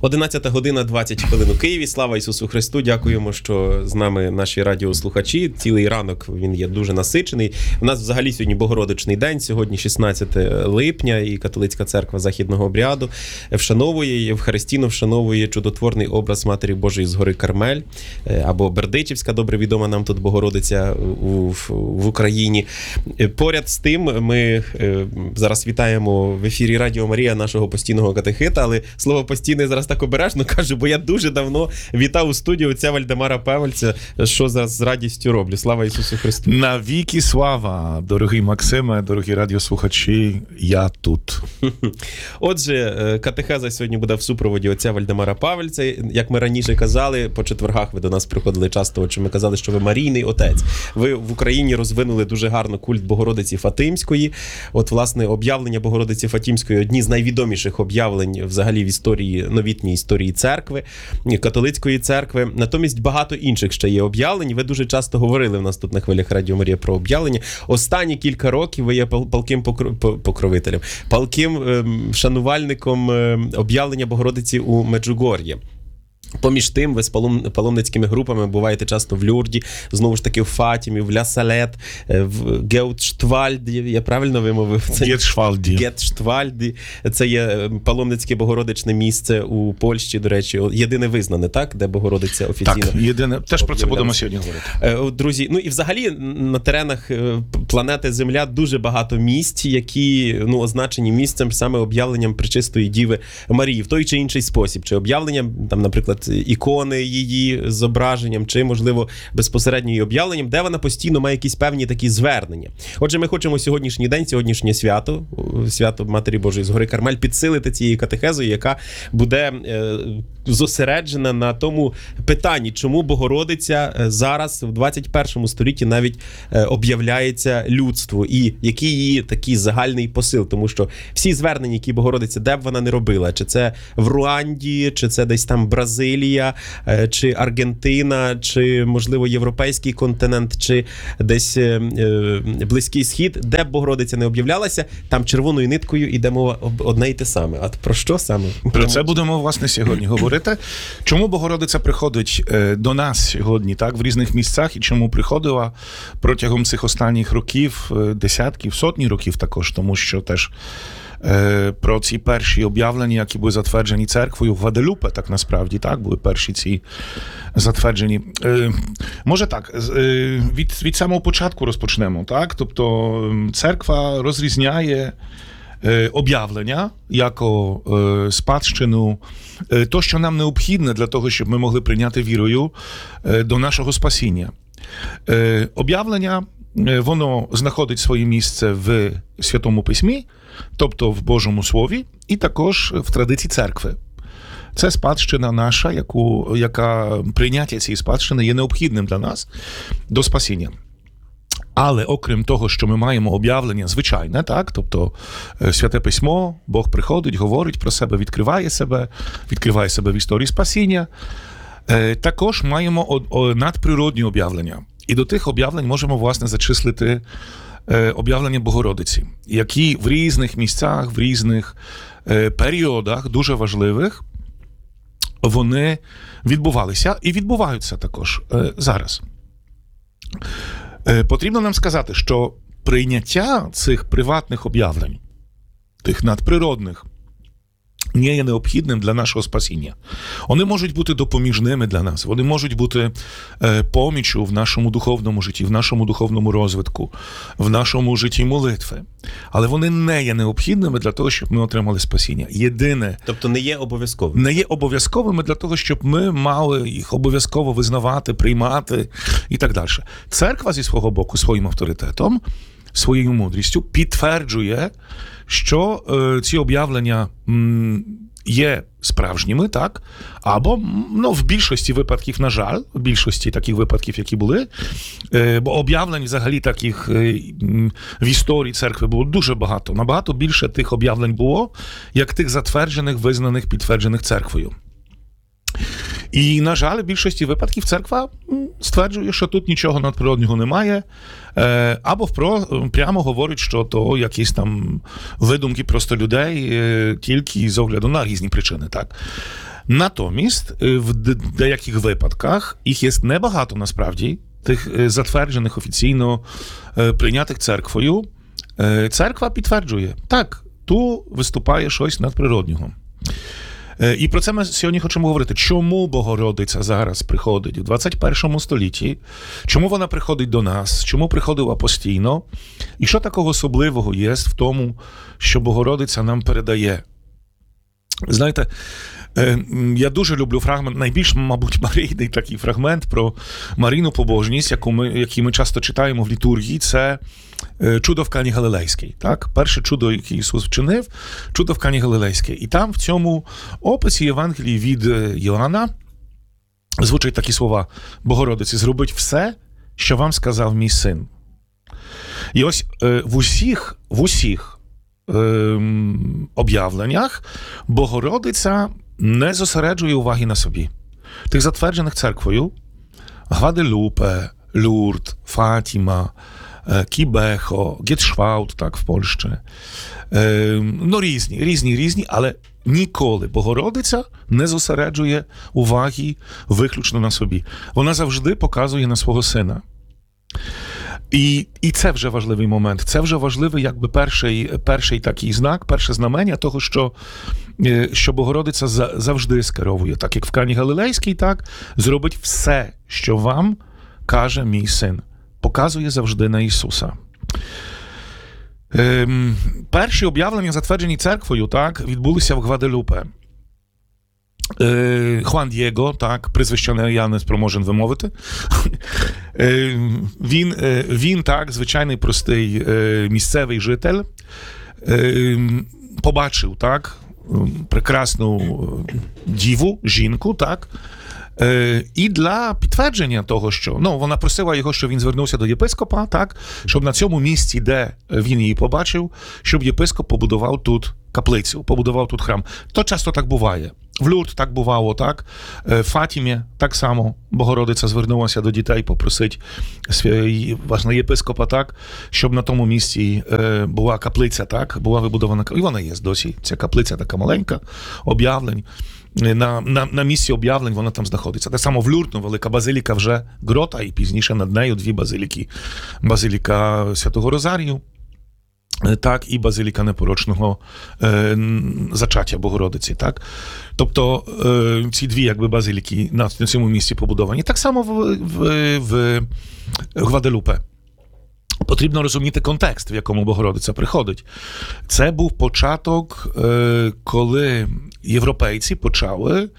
11 година 20 хвилин у Києві. Слава Ісусу Христу. Дякуємо, що з нами наші радіослухачі. Цілий ранок він є дуже насичений. У нас взагалі сьогодні Богородичний день. Сьогодні 16 липня і Католицька церква Західного обряду вшановує, євхаристійно вшановує чудотворний образ Матері Божої з гори Кармель, або Бердичівська, добре відома нам тут Богородиця в Україні. Поряд з тим ми зараз вітаємо в ефірі Радіо Марія нашого постійного катехита, але слово «постійний» зараз так обережно кажу, бо я дуже давно вітав у студії отця Вальдемара Певельця, що зараз з радістю роблю. Слава Ісусу Христу! Навіки слава, дорогий Максиме, дорогі радіослухачі, я тут. Отже, катехеза сьогодні буде в супроводі отця Вальдемара Павельця. Як ми раніше казали, по четвергах ви до нас приходили часто, що ми казали, що ви Марійний отець. Ви в Україні розвинули дуже гарно культ Богородиці Фатимської. От, власне, об'явлення Богородиці Фатимської – одні з найвідоміших об'явлень взагалі в історії, новітній історії церкви, католицької церкви. Натомість багато інших ще є об'явлень. Ви дуже часто говорили в нас тут на хвилях Радіо Марія про об'явлення. Останні кілька років ви є палким покровителем, палким шанувальником об'явлення Богородиці у Меджугор'ї. Поміж тим, ви з паломницькими групами буваєте часто в Люрді, знову ж таки в Фатімі, в Ля-Салет, в Геутштвальді, я правильно вимовив? Гетштвальді. Це є паломницьке Богородичне місце у Польщі, до речі, єдине визнане, так? Де Богородиця офіційно. Так, єдине. Теж про це будемо сьогодні говорити. Друзі, ну і взагалі на теренах планети Земля дуже багато місць, які означені місцем саме об'явленням Пречистої Діви Марії в той чи інший спосіб. Чи об'явленням, там, наприклад, ікони її з зображенням, чи, можливо, безпосередньо її об'явленням, де вона постійно має якісь певні такі звернення. Отже, ми хочемо сьогоднішній день, сьогоднішнє свято Матері Божої з гори Кармель, підсилити цією катехезою, яка буде зосереджена на тому питанні, чому Богородиця зараз, в 21 столітті, навіть об'являється людству, і який її такий загальний посил, тому що всі звернення, які Богородиця, де б вона не робила, чи це в Руанді, чи це десь там Бразилія, чи Аргентина, чи, можливо, європейський континент, чи десь Близький Схід, де б Богородиця не об'являлася, там червоною ниткою іде мова одне й те саме. А про що саме? Про це будемо, власне, сьогодні говорити. Чому Богородиця приходить до нас сьогодні, так, в різних місцях, і чому приходила протягом цих останніх років, десятків, сотні років також, тому що теж про ці перші об'явлення, які були затверджені церквою в Гваделупе, так насправді, так, були перші ці затверджені. Може так, від самого початку розпочнемо, так, тобто церква розрізняє об'явлення як спадщину, то, що нам необхідне для того, щоб ми могли прийняти вірою до нашого спасіння. Об'явлення, воно знаходить своє місце в Святому Письмі, тобто в Божому Слові, і також в традиції церкви. Це спадщина наша, яка прийняття цієї спадщини є необхідним для нас до спасіння. Але окрім того, що ми маємо об'явлення звичайне, так, тобто Святе Письмо, Бог приходить, говорить про себе, відкриває себе в історії спасіння, також маємо надприродні об'явлення. І до тих об'явлень можемо, власне, зачислити об'явлення Богородиці, які в різних місцях, в різних періодах, дуже важливих, вони відбувалися і відбуваються також зараз. Потрібно нам сказати, що прийняття цих приватних об'явлень, тих надприродних, не є необхідним для нашого спасіння. Вони можуть бути допоміжними для нас, вони можуть бути поміччю в нашому духовному житті, в нашому духовному розвитку, в нашому житті молитви. Але вони не є необхідними для того, щоб ми отримали спасіння. Єдине... Тобто не є обов'язковими? Не є обов'язковими для того, щоб ми мали їх обов'язково визнавати, приймати і так далі. Церква зі свого боку, своїм авторитетом, своєю мудрістю підтверджує, що ці об'явлення є справжніми, так? Або, в більшості випадків, на жаль, в більшості таких випадків, які були, бо об'явлень взагалі таких в історії церкви було дуже багато. Набагато більше тих об'явлень було, як тих затверджених, визнаних, підтверджених церквою. І, на жаль, в більшості випадків церква стверджує, що тут нічого надприроднього немає, або прямо говорить, що то якісь там видумки просто людей тільки з огляду на різні причини. Так. Натомість, в деяких випадках, їх є небагато насправді, тих затверджених офіційно прийнятих церквою, церква підтверджує, так, ту виступає щось надприроднього. І про це ми сьогодні хочемо говорити. Чому Богородиця зараз приходить у 21 столітті? Чому вона приходить до нас? Чому приходила постійно? І що такого особливого є в тому, що Богородиця нам передає? Знаєте, я дуже люблю фрагмент, найбільш, мабуть, марійний такий фрагмент про Марійну побожність, який ми часто читаємо в літургії, це чудо в Кані Галилейській. Так? Перше чудо, яке Ісус вчинив, чудо в Кані Галилейській. І там в цьому описі Євангелії від Йоанна звучать такі слова: Богородиці, зробіть все, що вам сказав мій син. І ось в усіх об'явленнях Богородиця не зосереджує уваги на собі. Тих затверджених церквою Гваделупе, Лурд, Фатіма, Кібехо, Гетшваут, так, в Польщі. Ну, різні, але ніколи Богородиця не зосереджує уваги виключно на собі. Вона завжди показує на свого сина. І це вже важливий момент. Це вже важливий, якби перший такий знак, перше знамення того, що Богородиця завжди скеровує, так як в Кані Галилейській, так, зробить все, що вам каже мій син. Показує завжди на Ісуса. Перші об'явлення, затверджені церквою, так, відбулися в Гваделупе. Хуан Дієго, так, прізвище я не спроможен вимовити. Він, так, звичайний простий місцевий житель, побачив, так, прекрасну діву, жінку, так, і для підтвердження того, що, вона просила його, щоб він звернувся до єпископа, так, щоб на цьому місці, де він її побачив, щоб єпископ побудував тут каплицю, побудував тут храм. То часто так буває. В Лурд так бувало, так. В Фатімі так само Богородиця звернулася до дітей попросить власне єпископа, так, щоб на тому місці була каплиця, так, була вибудована, і вона є досі. Ця каплиця така маленька, об'явлень. На місці об'явлень вона там знаходиться. Так само в Лурд, велика базиліка вже грота, і пізніше над нею дві базиліки. Базиліка Святого Розарію, так, і базиліка непорочного зачаття Богородиці, так. Тобто ці дві, якби, базиліки на цьому місці побудовані. Так само в Гваделупе. Потрібно розуміти контекст, в якому Богородиця приходить. Це був початок, коли європейці почали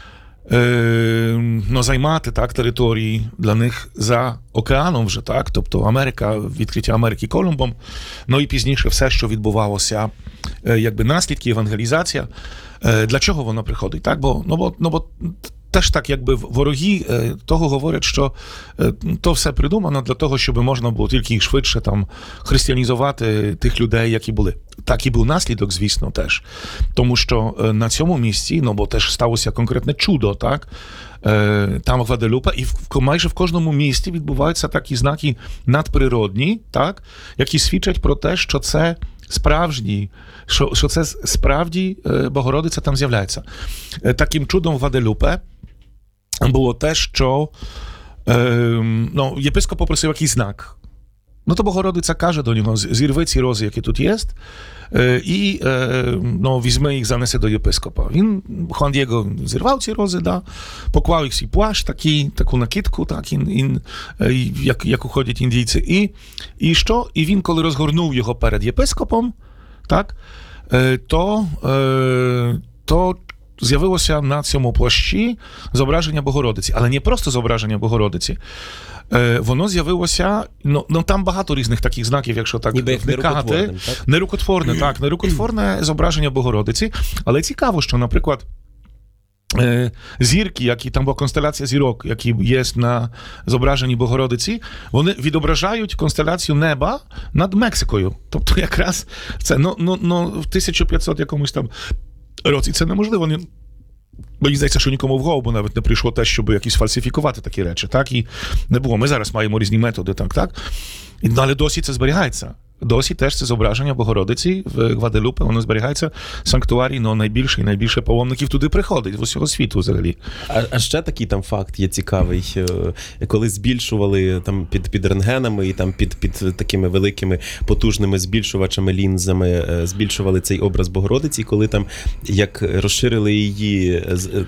займати, так, території для них за океаном вже, так, тобто Америка, відкриття Америки Колумбом, і пізніше все, що відбувалося, якби наслідки, евангелізація. Для чого вона приходить? Так, бо теж так, якби вороги того говорять, що то все придумано для того, щоб можна було тільки швидше там християнізувати тих людей, які були. Так і був наслідок, звісно, теж. Тому що на цьому місці, бо теж сталося конкретне чудо, так, там Гваделупа, і майже в кожному місті відбуваються такі знаки надприродні, так, які свідчать про те, що це справжній, що це справді Богородиця там з'являється. Таким чудом в Гваделупе було те, що єпископ попросив якийсь знак. То Богородиця каже до нього: зірви ці рози, які тут є, і візьми їх, занеси до єпископа. Хуан Дієго зірвав ці рози, да, поклав їх свій плащ, таку накидку, так, як уходять індійці. І що? І він, коли розгорнув його перед єпископом, так, то з'явилося на цьому плащі зображення Богородиці. Але не просто зображення Богородиці. Воно з'явилося, там багато різних таких знаків, якщо так вникати. Нерукотворне зображення Богородиці. Але цікаво, що, наприклад, зірки, які там була констеляція зірок, які є на зображенні Богородиці, вони відображають констеляцію неба над Мексикою. Тобто якраз це, в 1500 якомусь там році це неможливо. Мені здається, що нікому в голову навіть не прийшло те, щоб якісь фальсифікувати такі речі. Так, і не було. Ми зараз маємо різні методи, так. Але досі це зберігається. досі теж це зображення Богородиці в Гваделупе, воно зберігається в санктуарі, но найбільше паломників туди приходить, з усього світу взагалі. А ще такий там факт є цікавий, коли збільшували там під рентгенами і там під такими великими потужними збільшувачами, лінзами, збільшували цей образ Богородиці, коли там як розширили її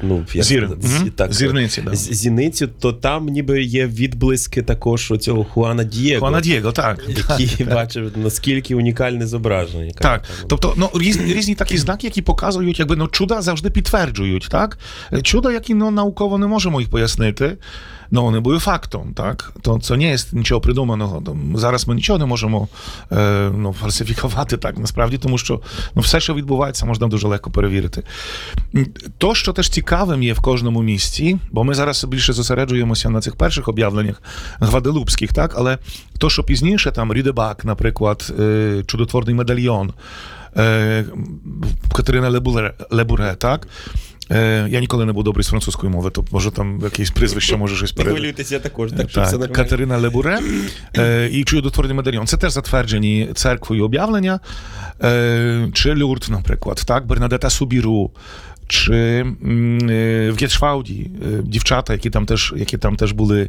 зіницю, то там ніби є відблиски також оцього Хуана Дієго. Так. Який бачив, наскільки унікальне зображення. Так, тобто, різні такі знаки, які показують, чуда завжди підтверджують, так? Чуда, які науково не можемо їх пояснити, вони були фактом, так? То це не є нічого придуманого. Зараз ми нічого не можемо фальсифікувати, так, насправді, тому що все, що відбувається, можна дуже легко перевірити. То, що теж цікавим є в кожному місці, бо ми зараз більше зосереджуємося на цих перших об'явленнях гваделупських, так? Але то, що пізніше, там, Рідебак, наприклад, чудотворний медальйон, Катерина Лебуре, так? Я ніколи не був добрий з французької мови, то може там якесь прізвище, може щось передати. Не хвилюйтеся, я також. Так, що все нормально. Катерина Лебуре і чудотворний медальйон. Це теж затверджені церквою об'явлення. Чи Люрд, наприклад, так? Бернадета Субіру, чи в Гетшвауді дівчата, які там теж були,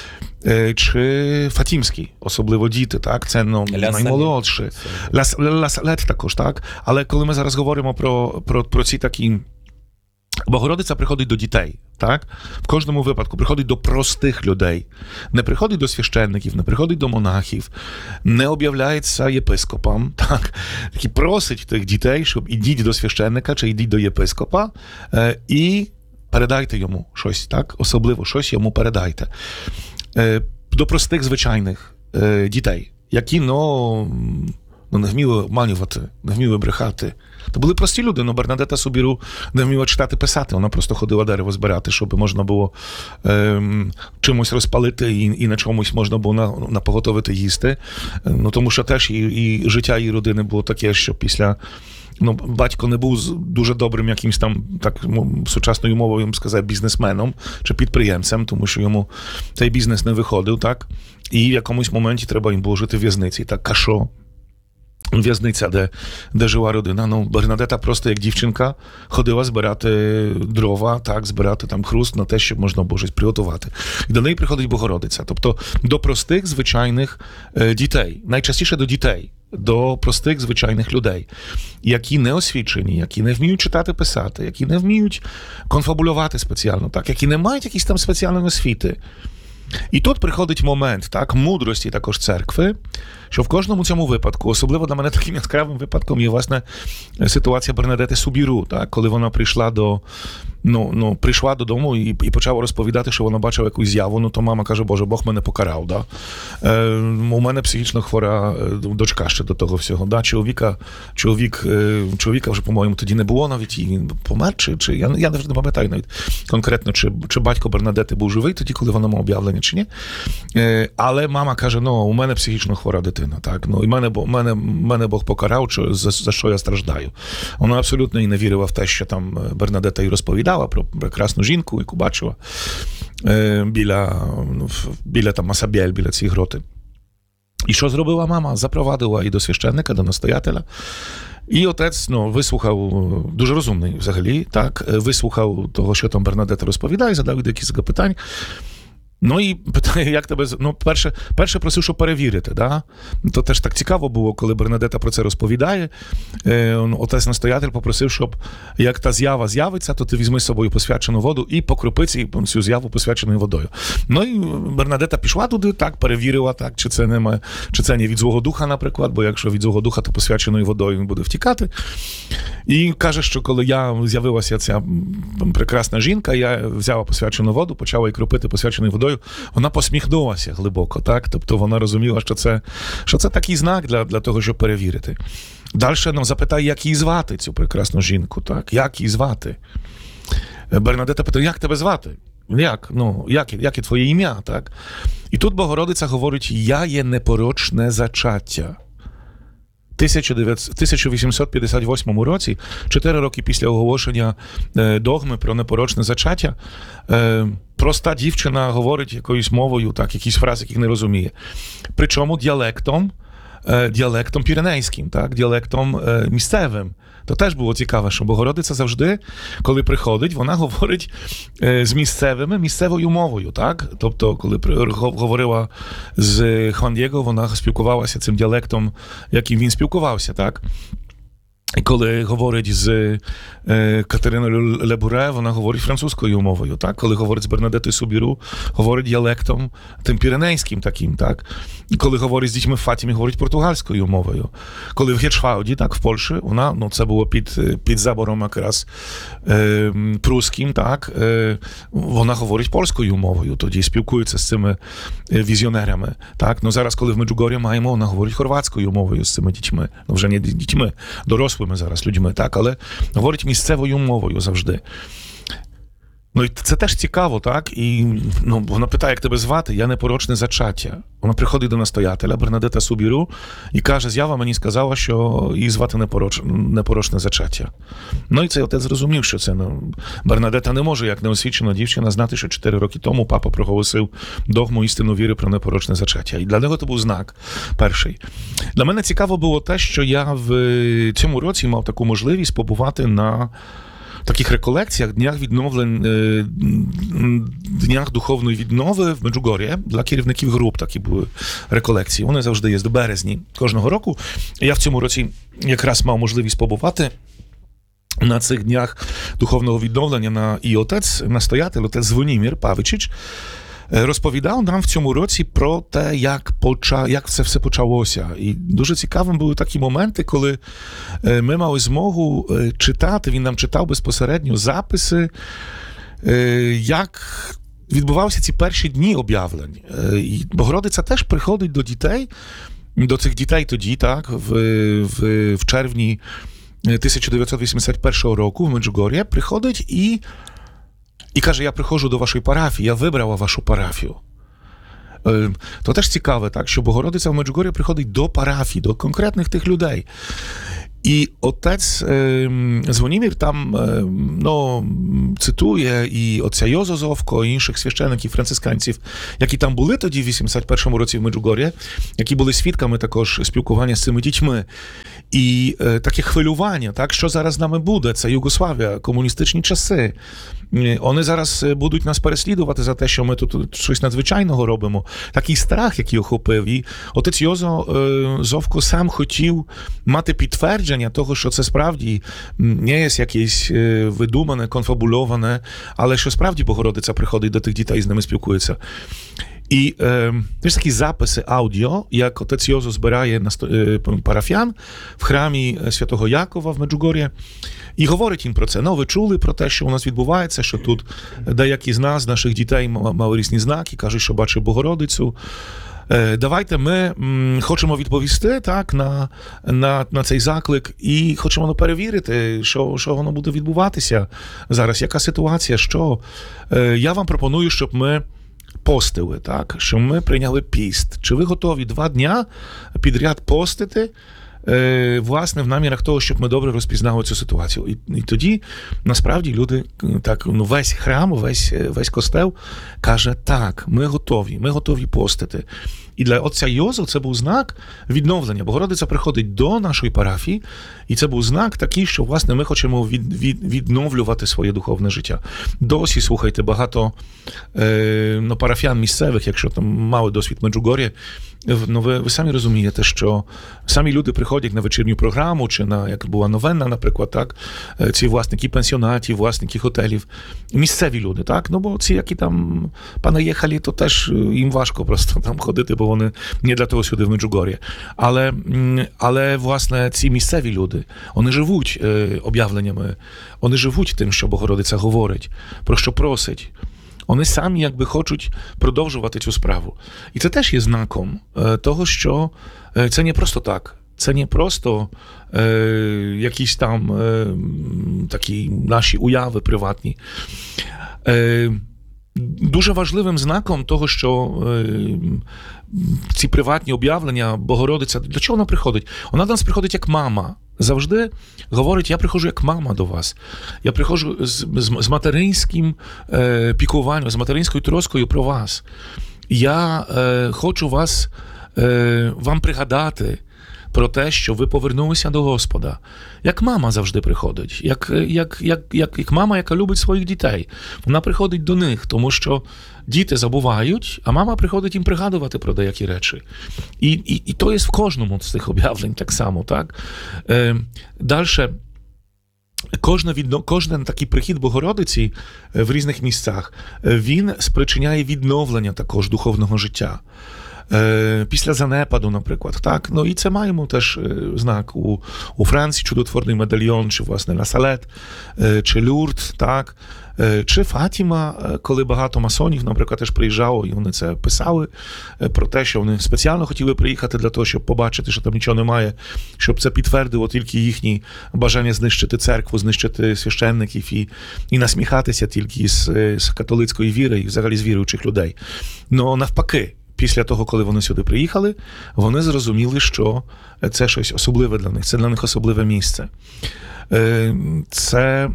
чи Фатімський, особливо діти, так? Це наймолодші. Ла Салет також, так? Але коли ми зараз говоримо про ці такі... Богородиця приходить до дітей, так? В кожному випадку приходить до простих людей. Не приходить до священників, не приходить до монахів, не об'являється єпископам, так? Такі просить тих дітей, щоб ідіть до священника чи ідіть до єпископа і передайте йому щось, так? Особливо щось йому передайте. До простих звичайних дітей, які, не вміли обманювати, не вміли брехати. То були прості люди, Бернадета Субіру не вміла читати, писати, вона просто ходила дерево збирати, щоб можна було чимось розпалити і на чомусь можна було напоготовити їсти. Тому що теж і життя її родини було таке, що після... батько не був дуже добрим якимсь там, так сучасною мовою сказати, бізнесменом чи підприємцем, тому що йому цей бізнес не виходив, так? І в якомусь моменті треба їм було жити в в'язниці, так, Кашо. В'язниця, де жила родина. Бернадета просто як дівчинка ходила збирати дрова, так, збирати там хруст на те, щоб можна було щось приготувати. І до неї приходить Богородиця. Тобто до простих, звичайних дітей. Найчастіше до дітей. До простих, звичайних людей, які не освічені, які не вміють читати, писати, які не вміють конфабулювати спеціально, так, які не мають якісь там спеціальної освіти. І тут приходить момент, так, мудрості також церкви, що в кожному цьому випадку, особливо для мене таким яскравим випадком є, власне, ситуація Бернадети Субіру, так, коли вона прийшла прийшла додому і почала розповідати, що вона бачила якусь з'яву, то мама каже, Боже, Бог мене покарав, да? У мене психічно хвора дочка ще до того всього, да? Чоловіка вже, по-моєму, тоді не було навіть, і помер, чи я не пам'ятаю навіть конкретно, чи батько Бернадети був живий тоді, коли вона мала об'явлення, чи ні. Але мама каже, у мене психічно хвора дитина, так, і мене Бог покарав, за що я страждаю. Вона абсолютно і не вірила в те, що там Бернадета і розповідала про прекрасну жінку, яку бачила біля там Масабєль, біля цієї гроти. І що зробила мама? Запровадила і до священника, до настоятеля. І отець, вислухав, дуже розумний взагалі, так, вислухав того, що там Бернадета розповідає, задав декілька питань. І питає, як тебе... перше просив, щоб перевірити, да? То теж так цікаво було, коли Бернадета про це розповідає. Отець-настоятель попросив, щоб як та з'ява з'явиться, то ти візьми з собою посвячену воду і покропи цю з'яву посвяченою водою. І Бернадета пішла туди, так, перевірила, так, чи це не від Злого Духа, наприклад, бо якщо від Злого Духа, то посвяченою водою він буде втікати. І каже, що коли з'явилася ця прекрасна жінка, я взяла посвячену воду, почала її кропити посвяченою водою, вона посміхнулася глибоко, так? Тобто вона розуміла, що це такий знак для того, щоб перевірити. Далі запитає, як її звати, цю прекрасну жінку, так? Як її звати? Бернадета питає, як тебе звати? Як є твоє ім'я, так? І тут Богородиця говорить, я є непорочне зачаття. В 1858 році, 4 роки після оголошення догми про непорочне зачаття, проста дівчина говорить якоюсь мовою, так, якісь фрази, яких не розуміє. Причому діалектом діалектом піренейським, так, діалектом місцевим. То теж було цікаво, що Богородиця завжди, коли приходить, вона говорить з місцевими, місцевою мовою, так? Тобто, коли говорила з Хуан Дієго, вона спілкувалася цим діалектом, яким він спілкувався, так? І коли говорить з Катериною Лебуре, вона говорить французькою мовою, так? Коли говорить з Бернадетою Субіру, говорить діалектом тим піренейським таким, так? І коли говорить з дітьми в Фатімі, говорить португальською мовою. Коли в Гіршвауді, так, в Польщі, вона, ну, це було під забором якраз прусським, так? Вона говорить польською мовою, тоді спілкується з цими візіонерами, так? Ну, зараз, коли в Меджугорі маємо, вона говорить хорватською мовою з цими дітьми. Ну, вже не дітьми, дорослими зараз людьми, так? Але говорить місцевою мовою завжди. Ну, і це теж цікаво, так? І ну, вона питає, як тебе звати? Я непорочне зачаття. Вона приходить до настоятеля Бернадета Субіру і каже, з'ява мені сказала, що її звати непорочне зачаття. Ну, і цей отець зрозумів, що це, ну, Бернадета не може, як неосвічена дівчина, знати, що 4 роки тому папа проголосив догму істину віри про непорочне зачаття. І для нього це був знак перший. Для мене цікаво було те, що я в цьому році мав таку можливість побувати на таких реколекціях, днях духовної віднови в Меджугор'ї для керівників груп. Такі були реколекції. Вони завжди є в березні кожного року. Я в цьому році якраз мав можливість побувати на цих днях духовного відновлення, і настоятель, отець Звонімір Павичич, розповідав нам в цьому році про те, як це все почалося. І дуже цікавим були такі моменти, коли ми мали змогу читати, він нам читав безпосередньо записи, як відбувалися ці перші дні об'явлень. І Богородиця теж приходить до дітей, до цих дітей тоді, так, в червні 1981 року в Меджугор'ї, приходить і каже, я приходжу до вашої парафії, я вибрала вашу парафію. То теж цікаве, так, що Богородиця в Меджугор'ї приходить до парафії, до конкретних тих людей. І отець Звонімір там цитує і отця Йозо Зовко, і інших священиків, францисканців, які там були тоді в 81-му році в Меджугор'ї, які були свідками також спілкування з цими дітьми. І таке хвилювання, так, що зараз з нами буде, це Югославія, комуністичні часи. Вони зараз будуть нас переслідувати за те, що ми тут щось надзвичайного робимо. Такий страх, який охопив. І отець Йозо Зовко сам хотів мати підтвердження того, що це справді не є якесь видумане, конфабульоване, але що справді Богородиця приходить до тих дітей і з ними спілкується. І теж такі записи аудіо, як отець Йозо збирає парафіян в храмі Святого Якова в Меджугор'ї, і говорить їм про це. Ну, ви чули про те, що у нас відбувається, що тут деякі з нас, наших дітей, мали різні знаки, кажуть, що бачив Богородицю. Давайте ми хочемо відповісти, так, на цей заклик і хочемо перевірити, що воно буде відбуватися зараз, яка ситуація, що. Я вам пропоную, щоб ми постили, так, що ми прийняли піст. Чи ви готові 2 дня підряд постити, власне, в намірах того, щоб ми добре розпізнали цю ситуацію. І тоді, насправді, люди, так, ну, весь храм, весь костел каже, так, ми готові постити. І для отця Йозо це був знак відновлення. Богородиця приходить до нашої парафії, і це був знак такий, що, власне, ми хочемо відновлювати своє духовне життя. Досі, слухайте, багато парафіян місцевих, якщо там мали досвід Меджугор'ї, ну, ви самі розумієте, що самі люди приходять на вечірню програму, чи на, як була новенна, наприклад, так, ці власники пансіонатів, власники готелів, місцеві люди, так, ну, бо ці, які там понаїхали, то теж їм важко просто там ходити, бо вони не для того сюди в Меджугор'ї. Але, власне, ці місцеві люди, вони живуть об'явленнями, вони живуть тим, що Богородиця говорить, про що просить. Вони самі якби хочуть продовжувати цю справу. І це теж є знаком того, що це не просто так. Це не просто якісь там такі наші уяви приватні. Дуже важливим знаком того, що ці приватні об'явлення Богородиця, для чого вона приходить? Вона до нас приходить як мама. Завжди говорить, я приходжу як мама до вас. Я приходжу з материнським піклуванням, з материнською троскою про вас. Я хочу вам пригадати про те, що ви повернулися до Господа. Як мама завжди приходить, як мама, яка любить своїх дітей. Вона приходить до них, тому що діти забувають, а мама приходить їм пригадувати про деякі речі. І то є в кожному з цих об'явлень так само, так? Дальше. Кожен такий прихід Богородиці в різних місцях, він спричиняє відновлення також духовного життя. Після занепаду, наприклад, так? Ну, і це маємо теж знак у Франції, чудотворний медальйон, чи, власне, Насалет, чи Люрд, так? Чи Фатіма, коли багато масонів, наприклад, теж приїжджало, і вони це писали про те, що вони спеціально хотіли приїхати для того, щоб побачити, що там нічого немає, щоб це підтвердило тільки їхні бажання знищити церкву, знищити священників і насміхатися тільки з католицької віри і взагалі з віруючих людей. Ну, навпаки, після того, коли вони сюди приїхали, вони зрозуміли, що це щось особливе для них, це для них особливе місце. Це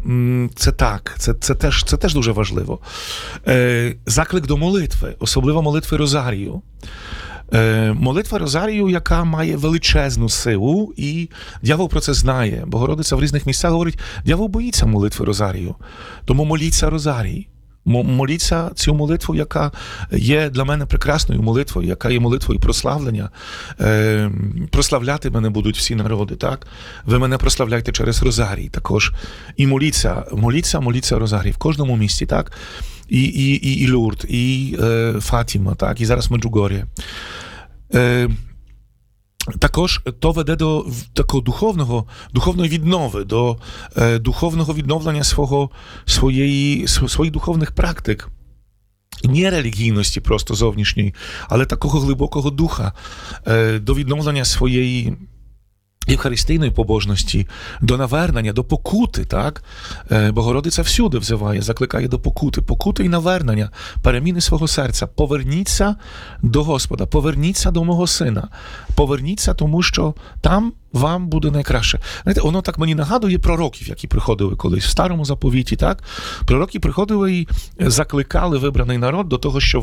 теж дуже важливо. Заклик до молитви, особливо молитви Розарію. Молитва Розарію, яка має величезну силу, і дьявол про це знає. Богородиця в різних місцях говорить, дьявол боїться молитви Розарію, тому моліться Розарій. Моліться цю молитву, яка є для мене прекрасною молитвою, яка є молитвою прославлення. Прославляти мене будуть всі народи, так? Ви мене прославляйте через Розарій також. І моліться Розарій в кожному місті, так? І Люрд, і Фатіма, так? І зараз Меджугор'я. Також то веде до такого духовної віднови, до духовного відновлення своїх духовних практик. Не релігійності просто зовнішньої, але такого глибокого духа, до відновлення своєї євхаристійної побожності, до навернення, до покути, так? Богородиця всюди взиває, закликає до покути і навернення, переміни свого серця. Поверніться до Господа, поверніться до мого сина, поверніться, тому що там вам буде найкраще. Знаєте, воно так мені нагадує пророків, які приходили колись в Старому Заповіті, так? Пророки приходили і закликали вибраний народ до того, що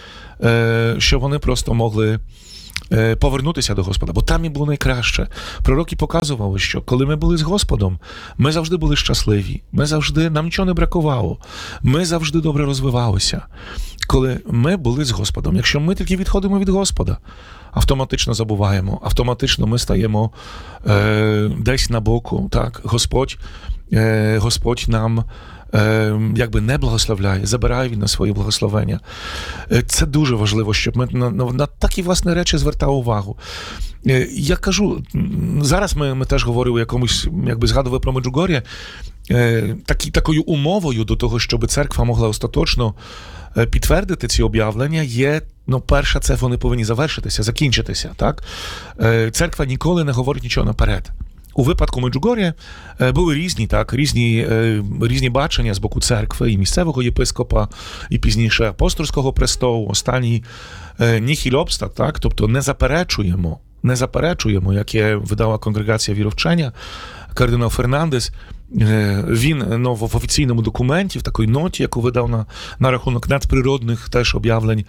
вони просто могли повернутися до Господа, бо там і було найкраще. Пророки показували, що коли ми були з Господом, ми завжди були щасливі, нам нічого не бракувало, ми завжди добре розвивалися. Коли ми були з Господом, якщо ми тільки відходимо від Господа, автоматично забуваємо, автоматично ми стаємо десь на боку, так? Господь нам якби не благословляє, забирає від нас свої благословення. Це дуже важливо, щоб ми на такі, власне, речі звертали увагу. Я кажу, зараз ми теж говорили якомусь, якби згадували про Меджугор'я, такою умовою до того, щоб церква могла остаточно підтвердити ці об'явлення, є, перше, це вони повинні завершитися, закінчитися, так? Церква ніколи не говорить нічого наперед. У випадку Меджугор'я були різні бачення з боку церкви і місцевого єпископа, і пізніше апостольського престолу, останній ніхіль обстат, так? Тобто не заперечуємо, яке видала конгрегація віровчення, кардинал Фернандес. Він в офіційному документі, в такій ноті, яку видав на рахунок надприродних теж об'явлень,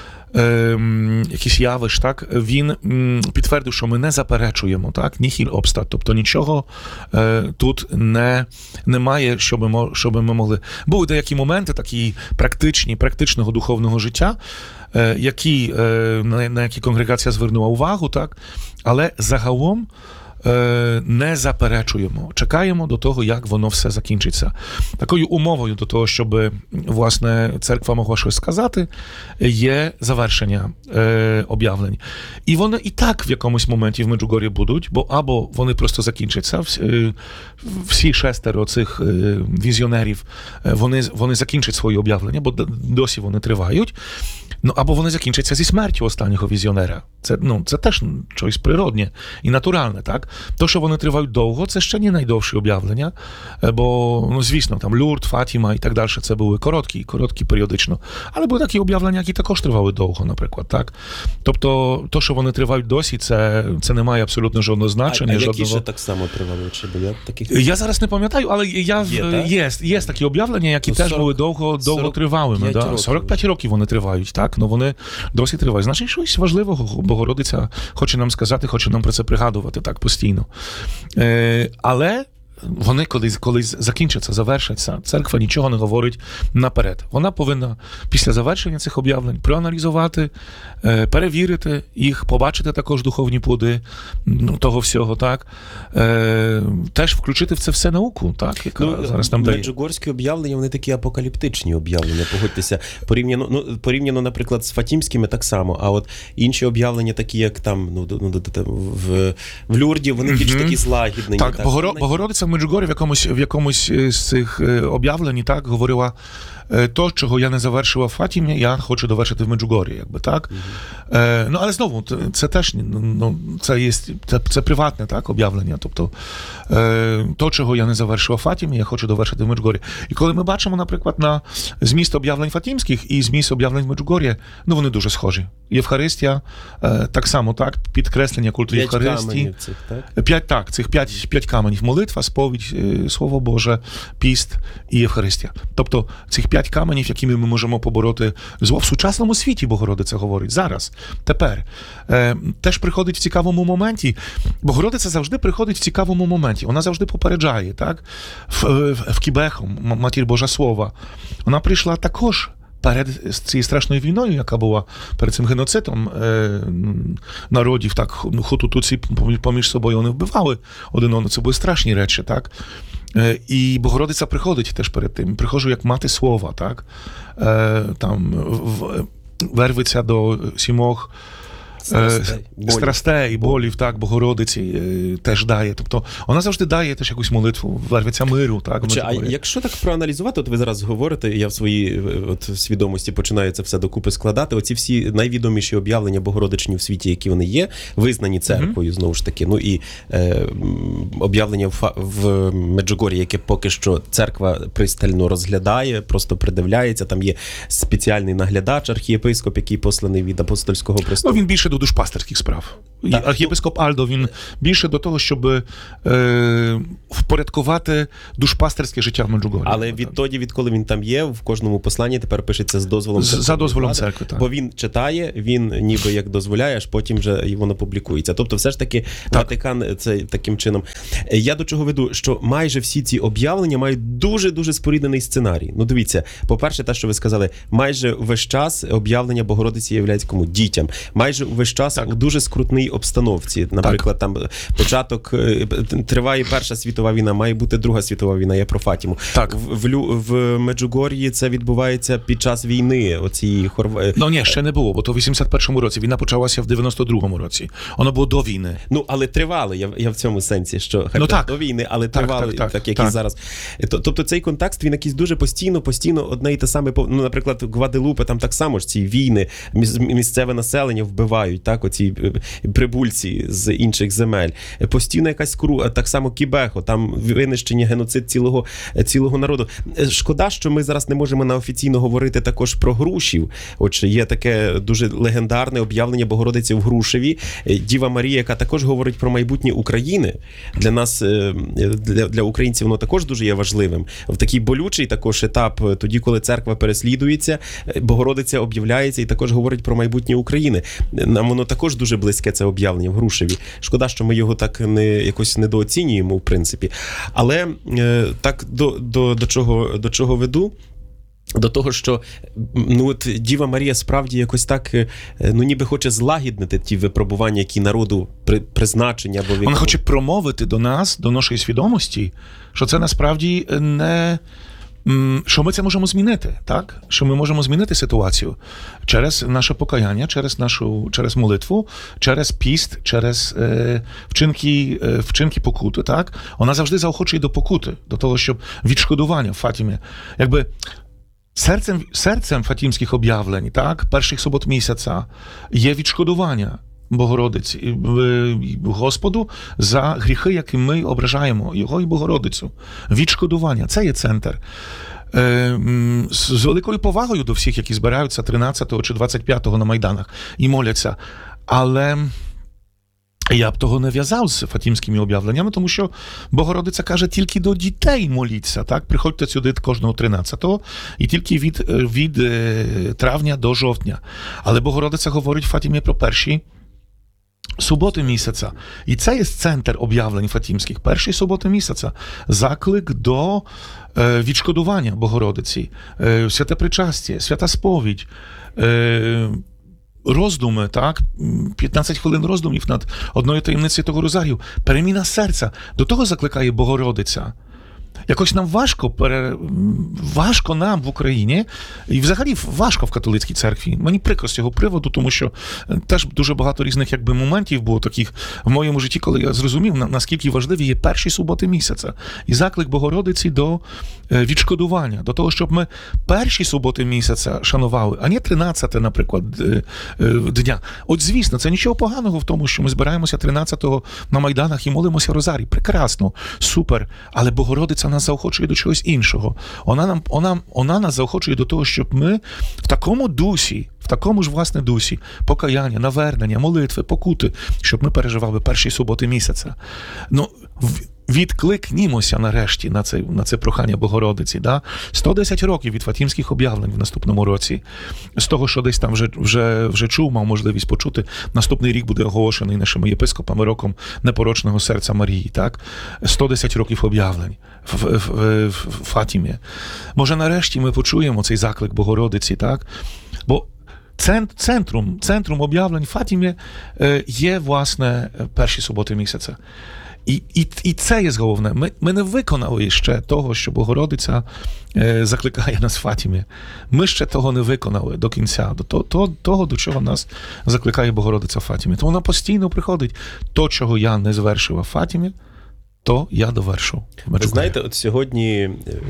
якісь явищ, так, він підтвердив, що ми не заперечуємо, так, ніхіль обстат, тобто нічого тут немає, щоб ми могли. Були деякі моменти, такі практичного духовного життя, на які конгрегація звернула увагу, так, але загалом не заперечуємо, чекаємо до того, як воно все закінчиться. Такою умовою до того, щоб, власне, церква могла щось сказати, є завершення об'явлень. І вони і так в якомусь моменті в Меджугор'ї будуть, бо або вони просто закінчаться, всі 6 цих візіонерів, вони закінчать свої об'явлення, бо досі вони тривають, або вони закінчаться зі смертю останнього візіонера. Це теж щось природне і натуральне, так? То, що вони тривають довго, це ще не найдовші об'явлення, бо, ну, звісно, там Люрд, Фатіма і так далі, це були короткі періодично. Але були такі об'явлення, які також тривали довго, наприклад, так? Тобто, то, що вони тривають досі, це не має абсолютно жодного значення. А які ще так само тривали? Чи були таких? Я зараз не пам'ятаю, але є такі об'явлення, які теж були довго тривалими. Да? 45 років вони тривають, так? Ну, вони досі тривають. Значить, щось важливого Богородиця хоче нам сказати, хоче нам про це пригадувати так постійно. Але вони колись закінчаться, завершаться. Церква нічого не говорить наперед. Вона повинна після завершення цих об'явлень проаналізувати, перевірити їх, побачити також духовні плоди того всього, так? Теж включити в це все науку, так? Яка зараз нам дає. Меджугорські об'явлення, вони такі апокаліптичні об'явлення, погодьтеся. Порівняно, наприклад, з фатімськими так само, а от інші об'явлення, такі як там, в Люрді, вони більш такі злагіднені. Так, Богородиця в Меджугорі в якомусь з цих об'явлень так говорила: то, чого я не завершила в Фатімі, я хочу довершити в Меджугорі, якби так. Ну, але знову, це теж, це приватне, так, об'явлення. Тобто, то, чого я не завершила в Фатімі, я хочу довершити в Меджугорі. І коли ми бачимо, наприклад, на зміст об'явлень фатімських і зміст об'явлень в Меджугорі, ну, вони дуже схожі. Євхаристія, так само, так, підкреслення культу Євхаристії. Цих п'ять каменів: молитва, сповідь, Слово Боже, піст і Євхаристія. Тобто, цих 5 каменів, якими ми можемо побороти зло в сучасному світі, Богородиця говорить, зараз, тепер. Теж приходить в цікавому моменті. Богородиця завжди приходить в цікавому моменті. Вона завжди попереджає, так? В Кібеху, Матір Божа Слова. Вона прийшла також перед цією страшною війною, яка була перед цим геноцидом народів, так, хуту туці поміж собою вони вбивали один одного. Це були страшні речі, так? І Богородиця приходить теж перед тим. Приходжу як мати слова, так? Там вервиться до 7 страстей, болів, так, Богородиці теж дає. Тобто вона завжди дає теж якусь молитву, вервиться миру. Так, а якщо так проаналізувати, от ви зараз говорите, я в своїй свідомості починаю це все докупи складати, оці всі найвідоміші об'явлення Богородичні в світі, які вони є, визнані церквою, знову ж таки, ну і об'явлення в Меджугорі, яке поки що церква пристально розглядає, просто придивляється, там є спеціальний наглядач, архієпископ, який посланий від апостольського престолу. Ну, він більше до душпастерських справ. Так, архієпископ Альдо, він більше до того, щоб впорядкувати душпастерське життя в Меджугорі. Але відколи він там є, в кожному посланні тепер пишеться з дозволом церкви. За дозволом церкви, так. Бо він читає, він ніби як дозволяє, аж потім вже воно публікується. Тобто все ж таки Ватикан це таким чином. Я до чого веду, що майже всі ці об'явлення мають дуже-дуже споріднений сценарій. Ну дивіться, по-перше, те, що ви сказали, майже весь час об'явлення Богородиці являється кому? Дітям. Майже весь час у дуже скрутній обстановці. Наприклад, там початок, триває Перша світова війна, має бути Друга світова війна, я про Фатіму. Так. В Меджугор'ї це відбувається під час війни. Ну ні, ще не було, бо то в 81-му році. Війна почалася в 92-му році. Воно було до війни. Ну, але тривали, я в цьому сенсі, що до війни, але тривали, так як і зараз. Тобто цей контекст, він якийсь дуже постійно одне і те саме. Ну, наприклад, Гваделупе, там так само ж ці війни, місцеве населення вбивають, так, оці прибульці з інших земель. Постійно якась так само Кібехо, там винищення, геноцид цілого народу. Шкода, що ми зараз не можемо офіційно говорити також про Грушів. Отже, є таке дуже легендарне об'явлення Богородиці в Грушеві. Діва Марія, яка також говорить про майбутнє України. Для нас, для українців, воно також дуже є важливим. В такий болючий також етап, тоді, коли церква переслідується, Богородиця об'являється і також говорить про майбутнє України. Нам воно також дуже близьке, це об'явлення в Грушеві. Шкода, що ми його так якось недооцінюємо, в принципі. Але так до чого веду? До того, що от Діва Марія справді якось так, ніби хоче злагіднити ті випробування, які народу призначення. Вона хоче промовити до нас, до нашої свідомості, що це насправді не... Що ми це можемо змінити, так? Що ми можемо змінити ситуацію через наше покаяння, через молитву, через піст, через вчинки покути, так? Вона завжди заохочує до покути, до того, щоб відшкодування в Фатімі. Якби серцем фатімських об'явлень, так, перших субот місяця є відшкодування. Богородиці, Господу за гріхи, які ми ображаємо Його і Богородицю. Відшкодування. Це є центр. З великою повагою до всіх, які збираються 13-го чи 25-го на Майданах і моляться. Але я б того не в'язав з фатімськими об'явленнями, тому що Богородиця каже, тільки до дітей моліться, так? Приходьте сюди кожного 13-го і тільки від травня до жовтня. Але Богородиця говорить в Фатімі про перші суботи місяця. І це є центр об'явлень фатімських. Перші суботи місяця. Заклик до відшкодування Богородиці, святе причастя, свята сповідь, роздуми, так? 15 хвилин роздумів над одною таємницею того розарію. Переміна серця. До того закликає Богородиця. Якось нам важко нам в Україні, і взагалі важко в католицькій церкві. Мені прикро з цього приводу, тому що теж дуже багато різних моментів було таких в моєму житті, коли я зрозумів, наскільки важливі є перші суботи місяця. І заклик Богородиці до відшкодування, до того, щоб ми перші суботи місяця шанували, а не 13, наприклад, дня. От, звісно, це нічого поганого в тому, що ми збираємося 13-го на Майданах і молимося розарій. Прекрасно, супер. Але Богородиця нас заохочує до чогось іншого. Вона нас заохочує до того, щоб ми в такому дусі, в такому ж, власне, дусі, покаяння, навернення, молитви, покути, щоб ми переживали перші суботи місяця. Ну, відкликнімося нарешті на це прохання Богородиці. Да? 110 років від фатімських об'явлень в наступному році. З того, що десь там вже чув, мав можливість почути, наступний рік буде оголошений нашими єпископами роком непорочного серця Марії. Так? 110 років об'явлень в Фатімі. Може, нарешті ми почуємо цей заклик Богородиці, так? Бо центром об'явлень в Фатімі є, власне, перші суботи місяця. І це є головне. Ми не виконали ще того, що Богородиця закликає нас в Фатімі. Ми ще того не виконали до кінця, до того, до чого нас закликає Богородиця в Фатімі. Тому вона постійно приходить. То, чого я не звершив в Фатімі, то я довершу. Ви знаєте, от сьогодні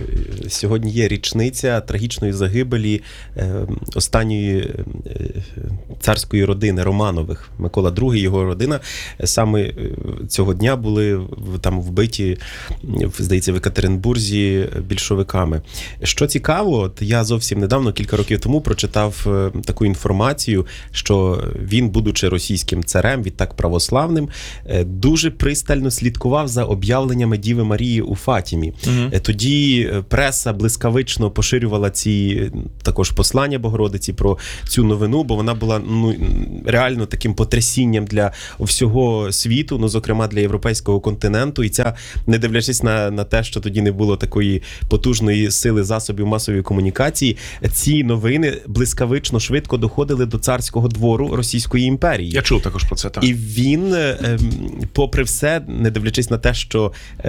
є річниця трагічної загибелі останньої царської родини Романових. Микола II, його родина. Саме цього дня були там вбиті, здається, в Екатеринбурзі більшовиками. Що цікаво, от я зовсім недавно, кілька років тому, прочитав таку інформацію, що він, будучи російським царем, відтак православним, дуже пристально слідкував за об'явленнями Діви Марії у Фатімі. Тоді преса блискавично поширювала ці також послання Богородиці про цю новину, бо вона була реально таким потрясінням для всього світу, зокрема для європейського континенту. І ця, не дивлячись на те, що тоді не було такої потужної сили засобів масової комунікації, ці новини блискавично швидко доходили до царського двору Російської імперії. Я чув також про це, так. І він, попри все, не дивлячись на те, що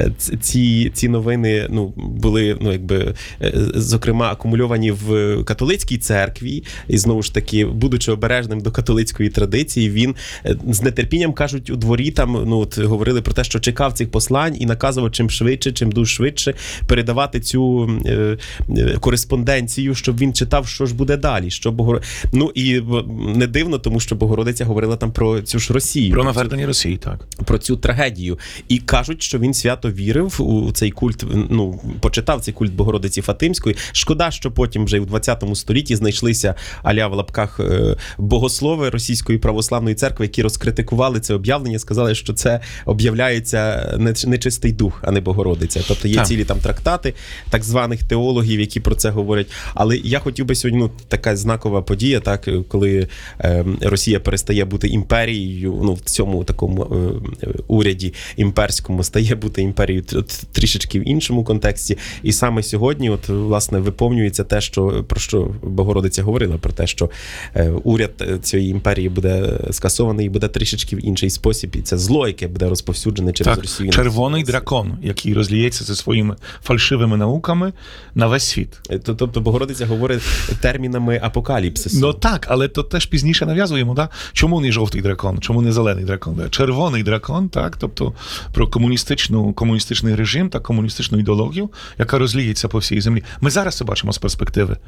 ці новини були, зокрема, акумульовані в католицькій церкві, і знову ж таки, будучи обережним до католицької традиції, він з нетерпінням, кажуть, у дворі там, говорили про те, що чекав цих послань і наказував чим швидше, чим дуже швидше передавати цю кореспонденцію, щоб він читав, що ж буде далі. І не дивно, тому що Богородиця говорила там про цю ж Росію. Про навернення Росії, так. Про цю трагедію. І кажуть, що він свято вірив у цей культ, почитав цей культ Богородиці Фатимської. Шкода, що потім вже в 20 столітті знайшлися аля в лапках богослови Російської православної церкви, які розкритикували це об'явлення, сказали, що це об'являється нечистий дух, а не Богородиця. Тобто є цілі там трактати так званих теологів, які про це говорять. Але я хотів би сьогодні, така знакова подія, так, коли Росія перестає бути імперією, в цьому такому уряді імперському, стає бути імперією трішечки в іншому контексті. І саме сьогодні, власне, виповнюється те, про що Богородиця говорила, про те, що уряд цієї імперії буде скасований і буде трішечки в інший спосіб. І це зло, яке буде розповсюджене через Росію. Червоний дракон, який розліється зі своїми фальшивими науками на весь світ. Тобто Богородиця говорить термінами апокаліпсису. Так, але то теж пізніше нав'язуємо, да? Чому не жовтий дракон, чому не зелений дракон? Да? Червоний дракон, так, тобто про комуністичний режим та комуністичну ідеологію, яка розліється по всій землі. Ми зараз це бачимо з перспективи.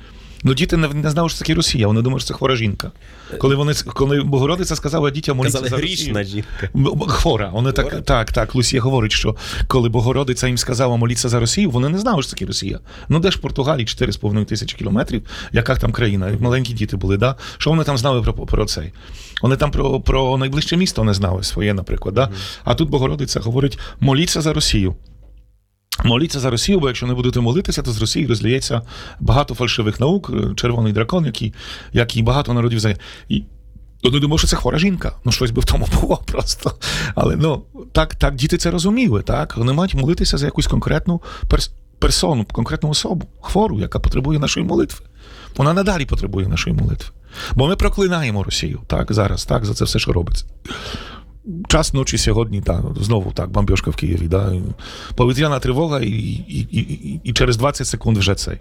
Ну, діти не знали, що таке Росія, вони думали, що це хвора жінка. Коли Богородиця сказала дітям молитися Казали, за Росію. грішна жінка. Хвора. Вони Хвора? так, Лусія говорить, що коли Богородиця їм сказала молитися за Росію, вони не знали, що таке Росія. Ну, де ж в Португалії 4,5 тисячі кілометрів, яка там країна, маленькі діти були, да? Що вони там знали про це? Вони там про найближче місто не знали своє, наприклад. Да? А тут Богородиця говорить, моліться за Росію. Моліться за Росію, бо якщо не будете молитися, то з Росії розліється багато фальшивих наук, червоний дракон, який багато народів зає. І вони думали, що це хвора жінка. Ну, щось би в тому було просто. Але, так діти це розуміли, так? Вони мають молитися за якусь конкретну персону, конкретну особу, хвору, яка потребує нашої молитви. Вона надалі потребує нашої молитви. Бо ми проклинаємо Росію, так, зараз, так, за це все, що робиться. Час ночі сьогодні, знову бомбьошка в Києві, повітряна тривога і через 20 секунд вже цей.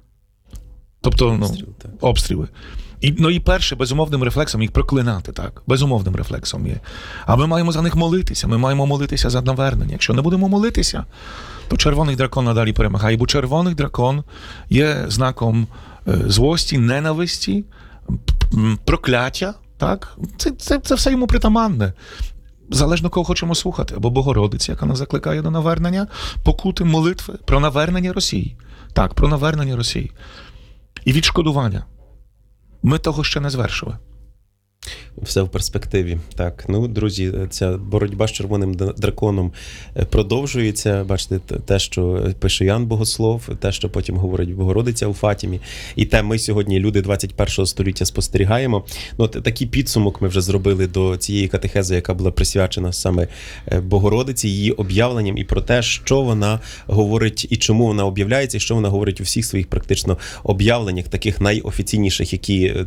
Тобто, обстріли. І перше, безумовним рефлексом їх проклинати, так, безумовним рефлексом є. А ми маємо за них молитися, ми маємо молитися за навернення. Якщо не будемо молитися, то червоний дракон надалі перемагає, бо червоний дракон є знаком злості, ненависті, прокляття, так? Це все йому притаманне. Залежно кого хочемо слухати. Або Богородиця, яка нас закликає до навернення, покути, молитви про навернення Росії. Так, про навернення Росії. І відшкодування. Ми того ще не звершили. Все в перспективі. Так, друзі, ця боротьба з червоним драконом продовжується. Бачите, те, що пише Ян Богослов, те, що потім говорить Богородиця у Фатімі, і те ми сьогодні, люди 21 століття, спостерігаємо. Такий підсумок ми вже зробили до цієї катехези, яка була присвячена саме Богородиці, її об'явленням і про те, що вона говорить і чому вона об'являється, і що вона говорить у всіх своїх практично об'явленнях, таких найофіційніших, які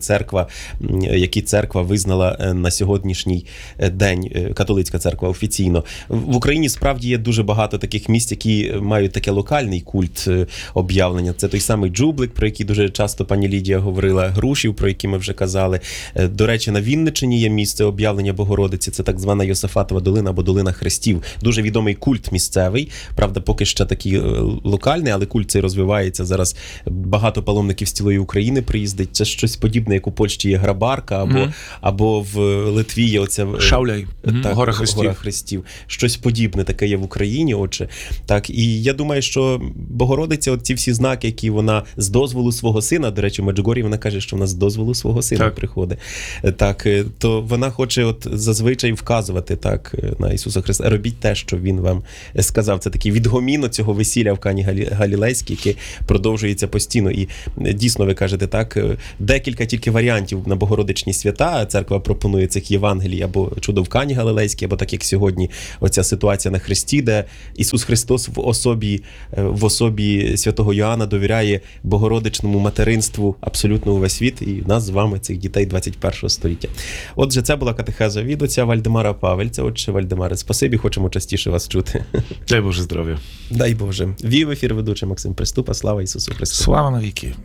церква визнала на сьогоднішній день, католицька церква офіційно. В Україні справді є дуже багато таких місць, які мають таке локальний культ об'явлення. Це той самий Джублик, про який дуже часто пані Лідія говорила, Грушів, про які ми вже казали. До речі, на Вінниччині є місце об'явлення Богородиці, це так звана Йосафатова долина або долина Хрестів. Дуже відомий культ місцевий, правда, поки ще такий локальний, але культ цей розвивається. Зараз багато паломників з цілої України приїздить. Це щось подібне, як у Польщі є Грабарка, або в Литві є оця Шауляй, Гора Хрестів. Щось подібне таке є в Україні, отже. Так, і я думаю, що Богородиця, ці всі знаки, які вона з дозволу свого сина, до речі, в Меджугор'ї вона каже, що вона з дозволу свого сина приходить. Так, то вона хоче зазвичай вказувати на Ісуса Христа. Робіть те, що він вам сказав. Це такий відгомін цього весілля в Кані Галілейській, яке продовжується постійно. І дійсно, ви кажете, так, декілька тільки варіантів на Богородичні свята церква пропонує цих Євангелій, або чудо в Кані Галилейській, або так, як сьогодні оця ситуація на Хресті, де Ісус Христос в особі святого Йоанна довіряє Богородичному материнству абсолютно увесь світ і нас з вами, цих дітей 21 століття. Отже, це була катехеза від отця Вальдемара Павельця. Отже, Вальдемаре, спасибі, хочемо частіше вас чути. Дай Боже здоров'я. Дай Боже. Вів ефір ведучий Максим Приступа. Слава Ісусу Христу. Слава навіки.